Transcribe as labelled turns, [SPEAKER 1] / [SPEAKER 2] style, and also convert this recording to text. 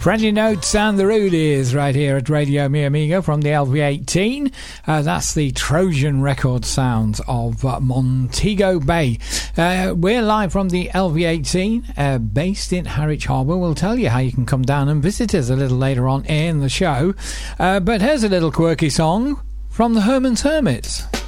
[SPEAKER 1] Friendly Notes and the Rudies right here at Radio Mi Amigo from the LV18. That's the Trojan record sounds of Montego Bay. We're live from the LV18, based in Harwich Harbour. We'll tell you how you can come down and visit us a little later on in the show. But here's a little quirky song from the Herman's Hermits.